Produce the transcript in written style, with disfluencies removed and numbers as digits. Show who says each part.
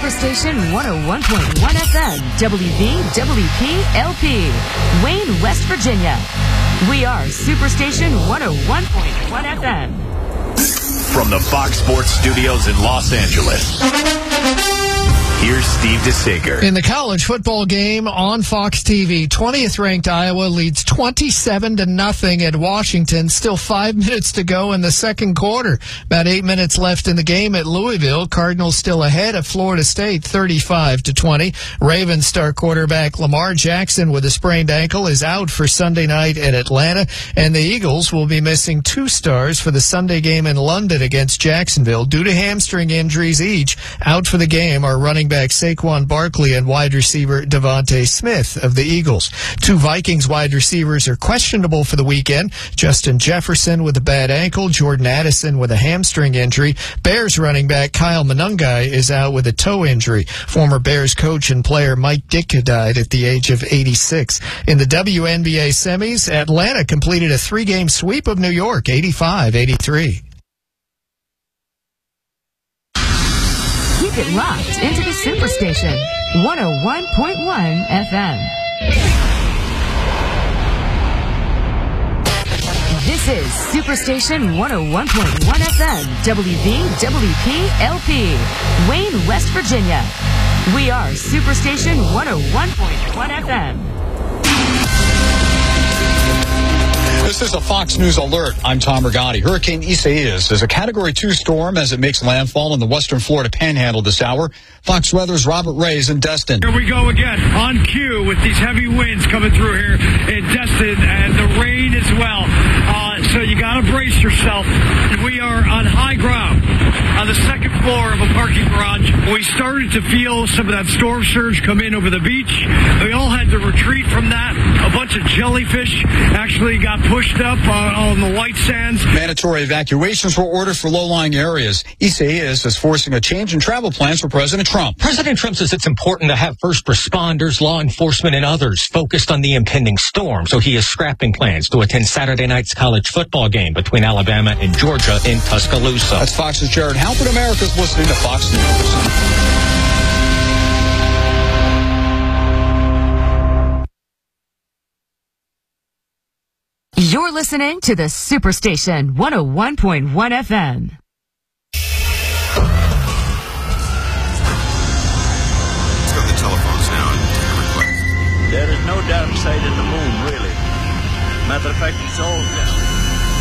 Speaker 1: Superstation 101.1 FM, WVWP-LP, Wayne, West Virginia. We are Superstation 101.1 FM.
Speaker 2: From the Fox Sports Studios in Los Angeles, here's Steve DeSager.
Speaker 3: In the college football game on Fox TV, 20th ranked Iowa leads 27-0 at Washington. Still 5 minutes to go in the second quarter. About 8 minutes left in the game at Louisville. Cardinals still ahead of Florida State, 35-20. Ravens star quarterback Lamar Jackson with a sprained ankle is out for Sunday night at Atlanta, and the Eagles will be missing 2 stars for the Sunday game in London against Jacksonville due to hamstring injuries each. Out for the game are running back Saquon Barkley and wide receiver Devontae Smith of the Eagles. 2 Vikings wide receivers are questionable for the weekend. Justin Jefferson with a bad ankle, Jordan Addison with a hamstring injury. Bears running back Kyle Monangai is out with a toe injury. Former Bears coach and player Mike Ditka died at the age of 86. In the WNBA semis, Atlanta completed a 3-game sweep of New York, 85-83.
Speaker 1: Keep it locked into the Superstation 101.1 FM. This is Superstation 101.1 FM, WVWP-LP, Wayne, West Virginia. We are Superstation 101.1 FM.
Speaker 4: This is a Fox News alert. I'm Tom Rigotti. Hurricane Isaias is a Category 2 storm as it makes landfall in the western Florida panhandle this hour. Fox Weather's Robert Reyes in Destin.
Speaker 5: Here we go again on cue with these heavy winds coming through here in Destin and the rain as well. So you got to brace yourself. We are on high ground on the second floor of a parking garage. We started to feel some of that storm surge come in over the beach. We all had to retreat from that. A bunch of jellyfish actually got pushed up on the white sands.
Speaker 4: Mandatory evacuations were ordered for low-lying areas. Isaias is forcing a change in travel plans for President Trump.
Speaker 6: President Trump says it's important to have first responders, law enforcement, and others focused on the impending storm. So he is scrapping plans to attend Saturday night's college football game between Alabama and Georgia in Tuscaloosa.
Speaker 4: That's Fox's Jared Halpern. America's listening to Fox News.
Speaker 1: You're listening to the Superstation 101.1 FM.
Speaker 7: Let's go to the telephones now and take a request.
Speaker 8: There is no dark side of the moon, really. Matter of fact, it's all